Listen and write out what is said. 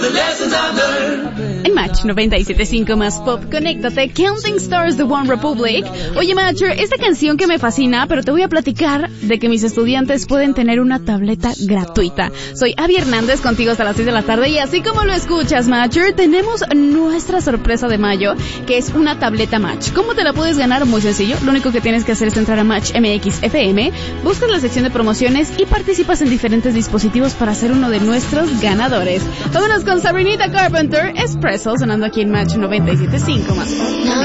En Match 97.5 más pop, conéctate, Counting Stars de One Republic. Oye, Matcher, esta canción que me fascina, pero te voy a platicar de que mis estudiantes pueden tener una tableta gratuita. Soy Abby Hernández, contigo hasta las 6 de la tarde, y así como lo escuchas, Matcher, tenemos nuestra sorpresa de mayo, que es una tableta Match. ¿Cómo te la puedes ganar? Muy sencillo, lo único que tienes que hacer es entrar a Match MX FM, buscas la sección de promociones y participas en diferentes dispositivos para ser uno de nuestros ganadores. Vámonos con Sabrinita Carpenter, Espresso, sonando aquí en Match 97.5 más.